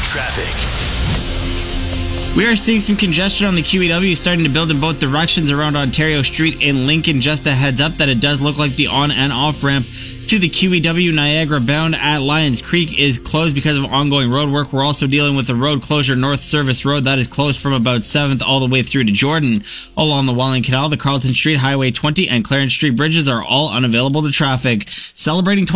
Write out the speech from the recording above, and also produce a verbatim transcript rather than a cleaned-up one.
Traffic. We are seeing some congestion on the Q E W starting to build in both directions around Ontario Street in Lincoln. Just a heads up that it does look like the on and off ramp to the Q E W Niagara bound at Lions Creek is closed because of ongoing road work. We're also dealing with a road closure, North Service Road, that is closed from about seventh all the way through to Jordan. Along the Welland Canal, the Carleton Street, Highway twenty, and Clarence Street bridges are all unavailable to traffic. Celebrating